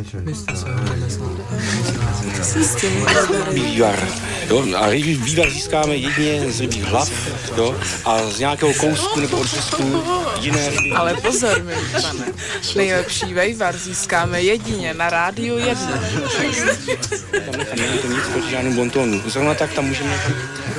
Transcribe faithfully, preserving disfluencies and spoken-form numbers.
Vývar. Jo? A rybí vývar získáme jedině z rybích hlav, jo? A z nějakého kousku nebo odřezku jiné ryby. Ale pozor, milí pane, nejlepší vejvar získáme jedině na rádiu jedna. Tam není to nic proti žádnému bontonu. Zrovna tak tam můžeme